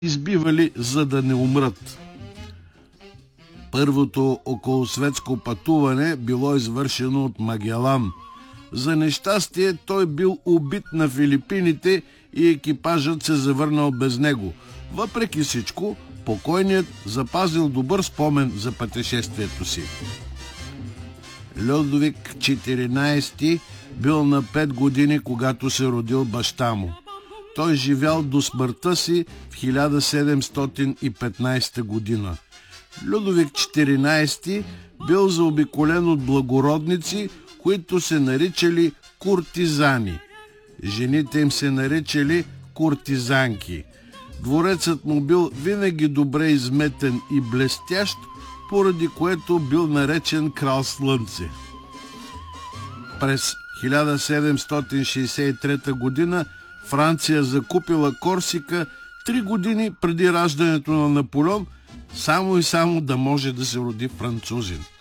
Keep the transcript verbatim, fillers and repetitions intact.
избивали, за да не умрат. Първото околосветско пътуване било извършено от Магелан. За нещастие той бил убит на Филипините и екипажът се завърнал без него. Въпреки всичко, покойният запазил добър спомен за пътешествието си. Людовик четиринайсети бил на пет години, когато се родил баща му. Той живял до смъртта си в хиляда седемстотин и петнайсета година. Людовик четиринайсети бил заобиколен от благородници, които се наричали куртизани. Жените им се наричали куртизанки. Дворецът му бил винаги добре изметен и блестящ, поради което бил наречен крал Слънце. През хиляда седемстотин шейсет и трета година Франция закупила Корсика три години преди раждането на Наполеон, само и само да може да се роди французин.